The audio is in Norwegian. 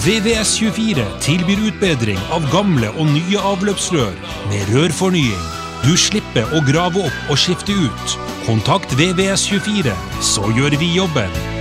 VVS24 tilbyr utbedring av gamle og nye avløpsrør med rørfornying. Du slipper å grave opp og skifte ut. Kontakt VVS24, så gjør vi jobben.